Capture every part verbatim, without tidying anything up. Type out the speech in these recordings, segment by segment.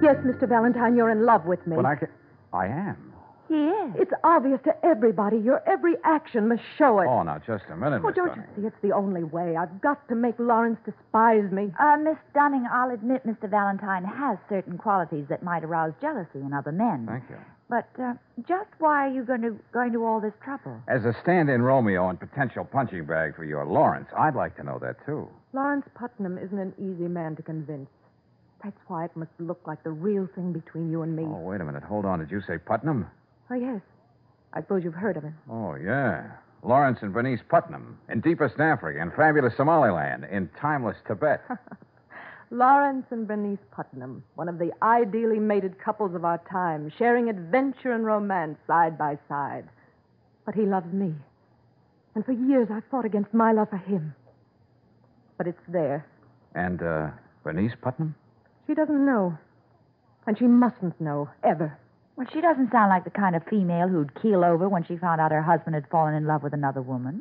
Yes, Mister Valentine, you're in love with me. But I can... I am. He is. It's obvious to everybody. Your every action must show it. Oh, now, just a minute, Oh, Miss don't Dunning. you see? It's the only way. I've got to make Lawrence despise me. Uh, Miss Dunning, I'll admit Mister Valentine has certain qualities that might arouse jealousy in other men. Thank you. But uh, just why are you going to going to all this trouble? As a stand-in Romeo and potential punching bag for your Lawrence, I'd like to know that, too. Lawrence Putnam isn't an easy man to convince. That's why it must look like the real thing between you and me. Oh, wait a minute. Hold on. Did you say Putnam? Oh, yes. I suppose you've heard of him. Oh, yeah. Lawrence and Bernice Putnam. In deepest Africa, in fabulous Somaliland, in timeless Tibet. Lawrence and Bernice Putnam, one of the ideally mated couples of our time, sharing adventure and romance side by side. But he loves me. And for years I've fought against my love for him. But it's there. And, uh, Bernice Putnam? She doesn't know. And she mustn't know, ever. Well, she doesn't sound like the kind of female who'd keel over when she found out her husband had fallen in love with another woman.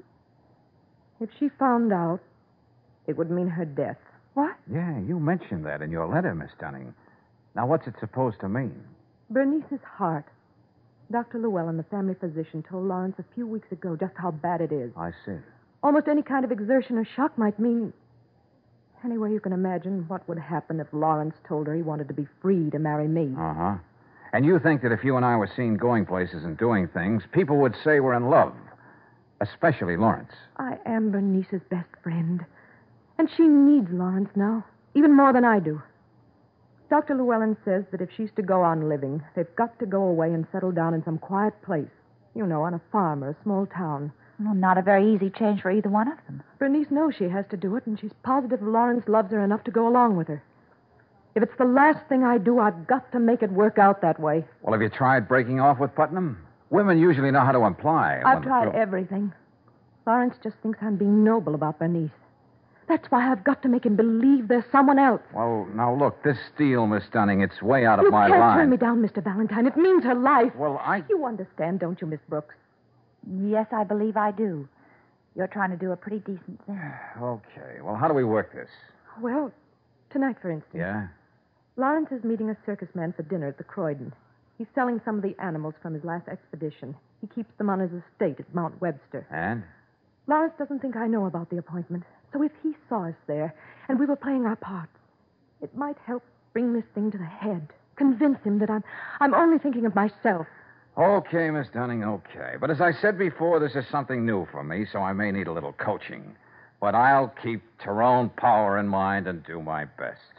If she found out, it would mean her death. What? Yeah, you mentioned that in your letter, Miss Dunning. Now, what's it supposed to mean? Bernice's heart. Doctor Llewellyn, the family physician, told Lawrence a few weeks ago just how bad it is. I see. Almost any kind of exertion or shock might mean... Anyway, you can imagine what would happen if Lawrence told her he wanted to be free to marry me. Uh-huh. And you think that if you and I were seen going places and doing things, people would say we're in love. Especially Lawrence. I am Bernice's best friend. And she needs Lawrence now, even more than I do. Doctor Llewellyn says that if she's to go on living, they've got to go away and settle down in some quiet place. You know, on a farm or a small town. Well, not a very easy change for either one of them. Bernice knows she has to do it, and she's positive Lawrence loves her enough to go along with her. If it's the last thing I do, I've got to make it work out that way. Well, have you tried breaking off with Putnam? Women usually know how to imply. I've tried everything. Lawrence just thinks I'm being noble about Bernice. That's why I've got to make him believe there's someone else. Well, now, look, this deal, Miss Dunning, it's way out of you my can't line. turn me down, Mister Valentine. It means her life. Well, I... You understand, don't you, Miss Brooks? Yes, I believe I do. You're trying to do a pretty decent thing. Okay. Well, how do we work this? Well, tonight, for instance. Yeah? Lawrence is meeting a circus man for dinner at the Croydon. He's selling some of the animals from his last expedition. He keeps them on his estate at Mount Webster. And? Lawrence doesn't think I know about the appointment. So if he saw us there and we were playing our parts, it might help bring this thing to the head. Convince him that I'm I'm only thinking of myself. Okay, Miss Dunning, okay. But as I said before, this is something new for me, so I may need a little coaching. But I'll keep Tyrone Power in mind and do my best.